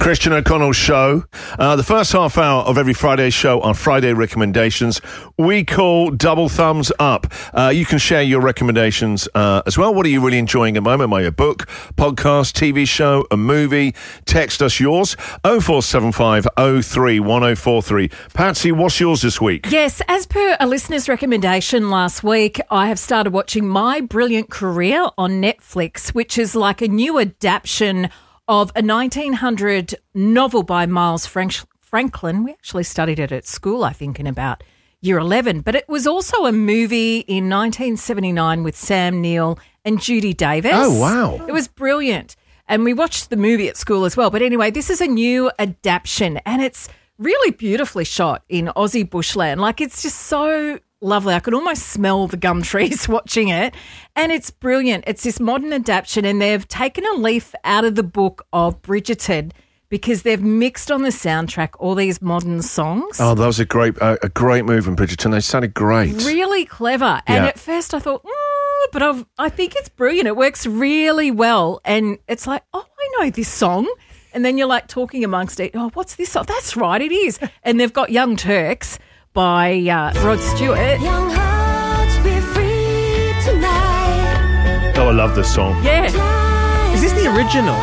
Christian O'Connell Show. The first half hour of every Friday show are Friday recommendations. We call Double Thumbs Up. You can share your recommendations as well. What are you really enjoying at the moment? A book, podcast, TV show, a movie? Text us yours. 0475 03 1043. Patsy, what's yours this week? Yes, as per a listener's recommendation last week, I have started watching My Brilliant Career on Netflix, which is like a new adaptation of a 1900 novel by Miles Franklin. We actually studied it at school, I think, in about year 11. But it was also a movie in 1979 with Sam Neill and Judy Davis. Oh, wow. It was brilliant. And we watched the movie at school as well. But anyway, this is a new adaptation and it's really beautifully shot in Aussie bushland. Like, it's just so lovely. I could almost smell the gum trees watching it. And it's brilliant. It's this modern adaptation and they've taken a leaf out of the book of Bridgerton because they've mixed on the soundtrack all these modern songs. Oh, that was a great move in Bridgerton. They sounded great. Really clever. And at first I thought, but I think it's brilliant. It works really well. And it's like, oh, I know this song. And then you're like talking amongst it. Oh, what's this song? That's right, it is. And they've got Young Turks by Rod Stewart. Young hearts be free tonight. Oh, I love this song. Yeah. Is this the original?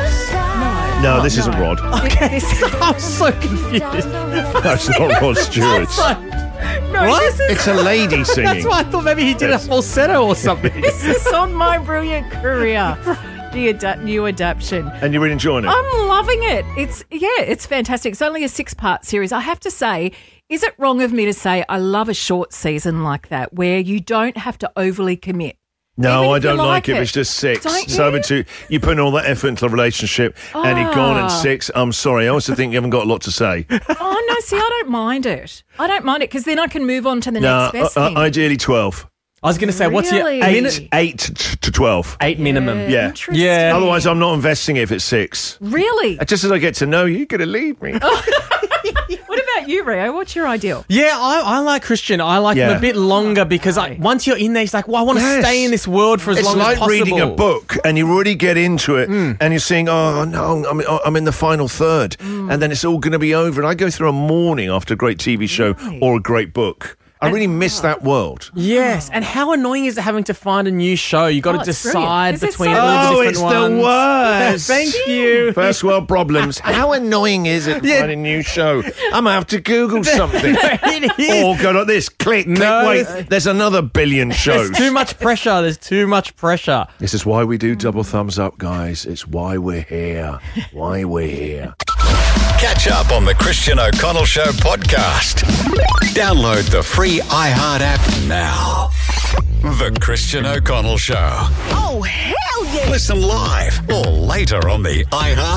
No, this isn't Rod. Okay, I'm so confused. That's not Rod Stewart. This is, It's a lady singing. That's why I thought maybe he did a falsetto or something. this is on My Brilliant Career, the new adaptation. And you're really enjoying it? I'm loving it. It's fantastic. It's only a 6-part series. I have to say, is it wrong of me to say I love a short season like that where you don't have to overly commit? No, Even I if you don't like it. it. It's just 6. Don't So you? you put in all that effort into the relationship and it gone at 6. I'm sorry. I also think you haven't got a lot to say. Oh, no, see, I don't mind it. I don't mind it because then I can move on to the next best thing. Ideally 12. I was going to say, what's your Really? 8 to 12. 8 minimum? Yeah. Interesting. Yeah. Otherwise, I'm not investing it if it's 6. Really? Just as I get to know you, you're going to leave me. What about you, Rio? What's your ideal? Yeah, I like Christian. I like them a bit longer because once you're in there, it's like, well, I want to stay in this world for as long as possible. It's like reading a book and you really get into it and you're seeing, oh, no, I'm in the final third and then it's all going to be over. And I go through a morning after a great TV show or a great book. I really miss that world. Yes, and how annoying is it having to find a new show? You got to it's decide brilliant. between Is it so all the it's different ones. the worst. Thank you. First world problems. How annoying is it to find a new show? I'm going to have to Google something. It is. Or go like this, click, No. wait, there's another billion shows. There's too much pressure. There's too much pressure. This is why we do Double Thumbs Up, guys. It's why we're here. Why we're here. Catch up on the Christian O'Connell Show podcast. Download the free iHeart app now. The Christian O'Connell Show. Oh, hell yeah! Listen live or later on the iHeart